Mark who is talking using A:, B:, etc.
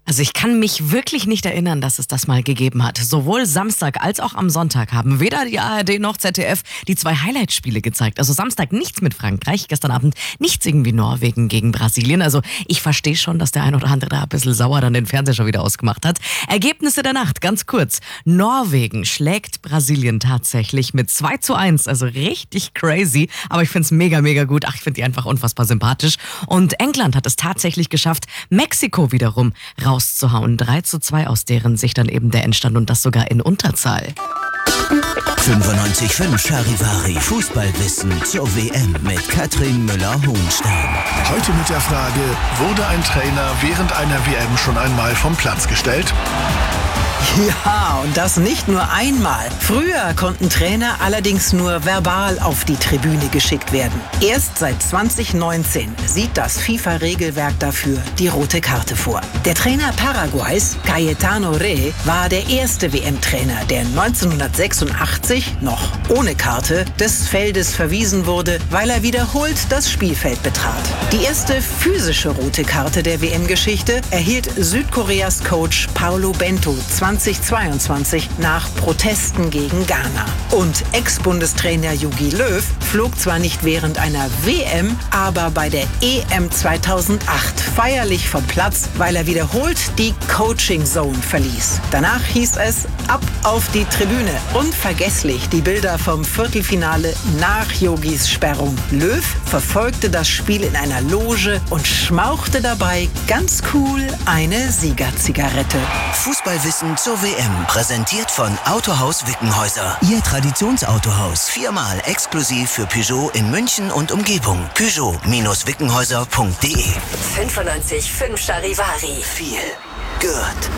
A: Also ich kann mich wirklich nicht erinnern, dass es das mal gegeben hat. Sowohl Samstag als auch am Sonntag haben weder die ARD noch ZDF die 2 Highlight-Spiele gezeigt. Also Samstag nichts mit Frankreich, gestern Abend nichts irgendwie Norwegen gegen Brasilien. Also ich verstehe schon, dass der ein oder andere da ein bisschen sauer dann den Fernseher schon wieder ausgemacht hat. Ergebnisse der Nacht, ganz kurz. Norwegen schlägt Brasilien tatsächlich mit 2:1. Also richtig crazy. Aber ich finde es mega, mega gut. Ach, ich finde die einfach unfassbar sympathisch. Und England hat es tatsächlich geschafft, Mexiko wiederum rauszuhauen. 3:2 aus deren Sicht dann eben der Endstand und das sogar in Unterzahl.
B: 95.5 Charivari Fußballwissen zur WM mit Katrin Müller-Hohenstein.
C: Heute mit der Frage, wurde ein Trainer während einer WM schon einmal vom Platz gestellt?
D: Ja, und das nicht nur einmal. Früher konnten Trainer allerdings nur verbal auf die Tribüne geschickt werden. Erst seit 2019 sieht das FIFA-Regelwerk dafür die rote Karte vor. Der Trainer Paraguays, Cayetano Rey, war der erste WM-Trainer, der 1986 noch ohne Karte des Feldes verwiesen wurde, weil er wiederholt das Spielfeld betrat. Die erste physische rote Karte der WM-Geschichte erhielt Südkoreas Coach Paulo Bento 2022 nach Protesten gegen Ghana. Und Ex-Bundestrainer Jogi Löw flog zwar nicht während einer WM, aber bei der EM 2008 feierlich vom Platz, weil er wiederholt die Coaching Zone verließ. Danach hieß es ab auf die Tribüne. Unvergesslich die Bilder vom Viertelfinale nach Jogis Sperrung. Löw verfolgte das Spiel in einer Loge und schmauchte dabei ganz cool eine Siegerzigarette.
B: Fußballwissen zur WM, präsentiert von Autohaus Wickenhäuser. Ihr Traditionsautohaus, 4-mal exklusiv für Peugeot in München und Umgebung. Peugeot-wickenhäuser.de
E: 95.5 Charivari.
B: Viel good.